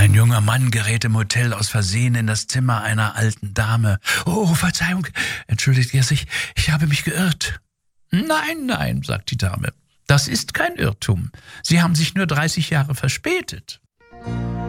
Ein junger Mann gerät im Hotel aus Versehen in das Zimmer einer alten Dame. »Oh, Verzeihung«, entschuldigt er sich, »ich habe mich geirrt.« »Nein, nein«, sagt die Dame, »das ist kein Irrtum. Sie haben sich nur 30 Jahre verspätet.«